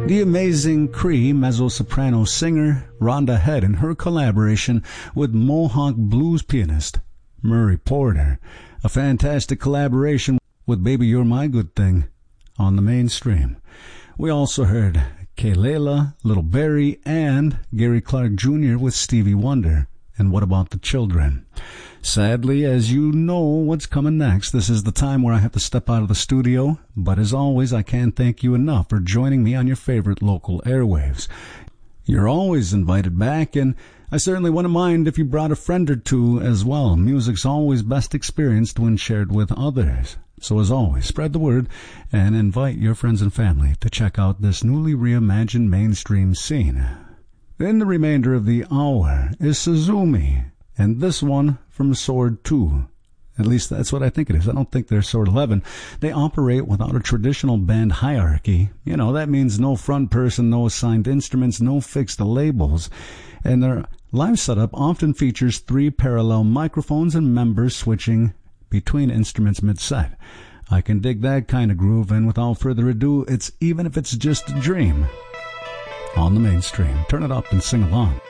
The amazing Cree mezzo-soprano singer Rhonda Head in her collaboration with Mohawk blues pianist Murray Porter. A fantastic collaboration with Baby You're My Good Thing on the mainstream. We also heard Kelela, Little Barry, and Gary Clark Jr. with Stevie Wonder. And What About the Children? Sadly, as you know what's coming next, this is the time where I have to step out of the studio. But as always, I can't thank you enough for joining me on your favorite local airwaves. You're always invited back, and I certainly wouldn't mind if you brought a friend or two as well. Music's always best experienced when shared with others. So as always, spread the word and invite your friends and family to check out this newly reimagined mainstream scene. In the remainder of the hour is Suzumi, and this one from Sword 2. At least that's what I think it is. I don't think they're Sword 11. They operate without a traditional band hierarchy. You know, that means no front person, no assigned instruments, no fixed labels. And their live setup often features 3 parallel microphones and members switching between instruments mid-set. I can dig that kind of groove, and without further ado, it's Even If It's Just a Dream on the mainstream. Turn it up and sing along.